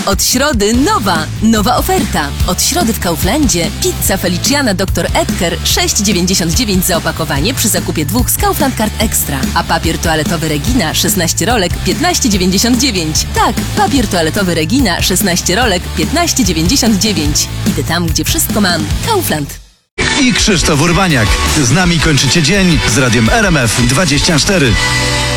Od środy nowa oferta. Od środy w Kauflandzie pizza Feliciana Dr. Edgar 6,99 za opakowanie przy zakupie 2 z Kaufland Card Extra. A papier toaletowy Regina 16 rolek 15,99. Tak, papier toaletowy Regina 16 rolek 15,99. Idę tam, gdzie wszystko mam. Kaufland. I Krzysztof Urbaniak. Z nami kończycie dzień z radiem RMF 24.